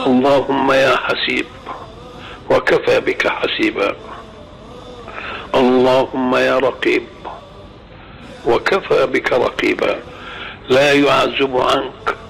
اللهم يا حسيب وكفى بك حسيبا. اللهم يا رقيب وكفى بك رقيبا. لا يعزب عنك